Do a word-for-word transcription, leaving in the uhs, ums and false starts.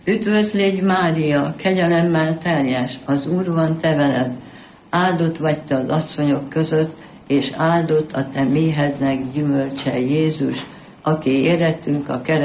Üdvözl légy Mária, kegyelemmel teljes, az Úr van te veled, áldott vagy te az asszonyok között, és áldott a te méhednek gyümölcse Jézus, aki érettünk a kereszt